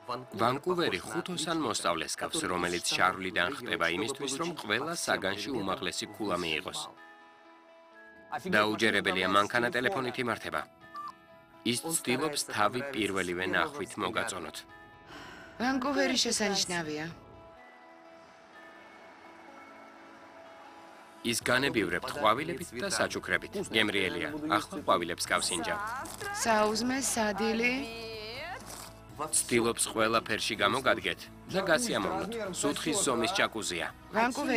ვანკუვერი ხუთოსან მოსწავლეს გავს, რომელიც შარვლიდან ხტება იმისთვის, რომ ყველა საგანში უმაღლესი ქულა მიიღოს. დაუჯერებელია მანქანა ტელეფონით იმართება. ის ცდილობს თავი პირველივე ნახვით მოგაწონოთ. ვანკუვერი შესანიშნავია. ის განებივრებთ ყვავილებით და საჩუქრებით. გემრიელია, ახლა ყვავილებს გავს ინჯა. საუზმე, სადილი. ცდილობს ყველა ფერში გამოგადგეთ და გასიამოვნოთ. სუთხის ზომის ჯაკუზია. ვანკუვერი